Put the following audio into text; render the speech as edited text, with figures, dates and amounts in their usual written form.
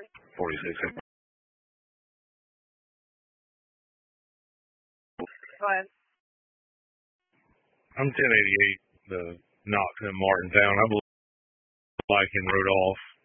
46. Go ahead. I'm 1088, the Knox in Martintown. I believe like in Rudolph.